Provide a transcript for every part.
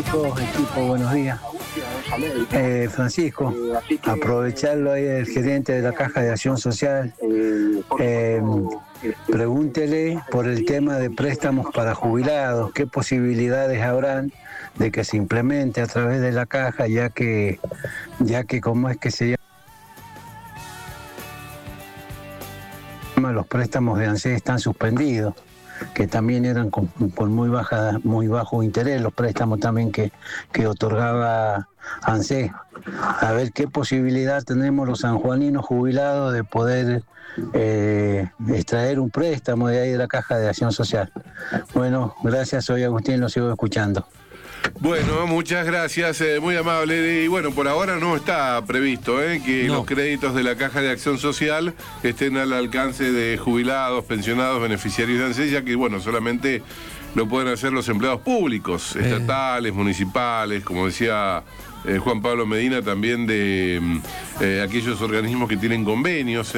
Equipo, buenos días. Francisco, aprovecharlo ahí el gerente de la Caja de Acción Social. Pregúntele por el tema de préstamos para jubilados, qué posibilidades habrán de que se implemente a través de la caja, ya que cómo es que se llama, los préstamos de ANSES están suspendidos, que también eran con muy bajo interés, los préstamos también que otorgaba ANSES. A ver qué posibilidad tenemos los sanjuaninos jubilados de poder extraer un préstamo de ahí de la Caja de Acción Social. Bueno, gracias, soy Agustín, lo sigo escuchando. Bueno, muchas gracias, muy amable. Y bueno, por ahora no está previsto que los créditos de la Caja de Acción Social estén al alcance de jubilados, pensionados, beneficiarios de ANSES, ya que bueno, solamente lo pueden hacer los empleados públicos, estatales, municipales, como decía Juan Pablo Medina, también de aquellos organismos que tienen convenios,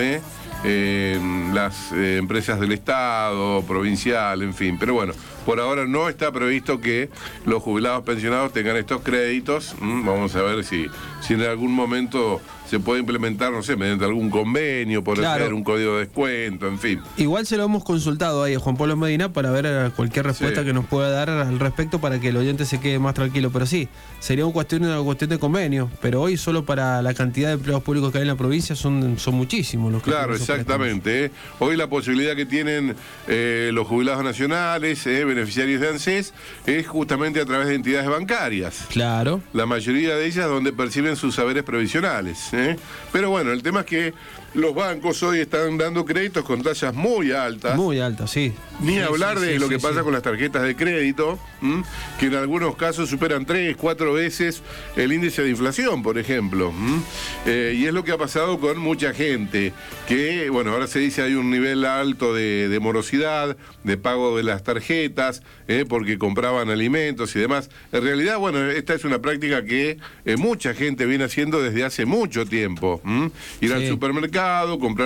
las empresas del Estado, provincial, en fin. Pero bueno, por ahora no está previsto que los jubilados pensionados tengan estos créditos. Vamos a ver si en algún momento se puede implementar, no sé, mediante algún convenio, por hacer un código de descuento, en fin. Igual se lo hemos consultado ahí a Juan Pablo Medina para ver cualquier respuesta que nos pueda dar al respecto para que el oyente se quede más tranquilo. Pero sí, sería una cuestión de convenio, pero hoy solo para la cantidad de empleados públicos que hay en la provincia son muchísimos los que Claro, exactamente. Hoy la posibilidad que tienen los jubilados nacionales, beneficiarios de ANSES, es justamente a través de entidades bancarias. Claro. La mayoría de ellas donde perciben sus saberes previsionales. Pero bueno, el tema es que los bancos hoy están dando créditos con tasas muy altas. Muy altas, sí. Ni hablar de lo que pasa con las tarjetas de crédito, que en algunos casos superan 3, 4 veces el índice de inflación, por ejemplo. Y es lo que ha pasado con mucha gente, que, bueno, ahora se dice hay un nivel alto de morosidad, de pago de las tarjetas, porque compraban alimentos y demás. En realidad, bueno, esta es una práctica que mucha gente viene haciendo desde hace mucho tiempo. Ir al supermercado, comprar